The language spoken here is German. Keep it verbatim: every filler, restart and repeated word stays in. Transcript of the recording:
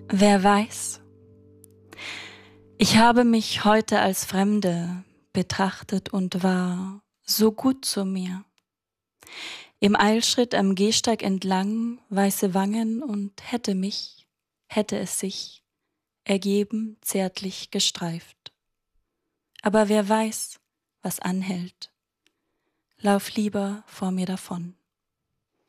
Wer weiß? Ich habe mich heute als Fremde betrachtet und war so gut zu mir. Im Eilschritt am Gehsteig entlang, weiße Wangen und hätte mich, hätte es sich ergeben, zärtlich gestreift. Aber wer weiß, was anhält? Lauf lieber vor mir davon.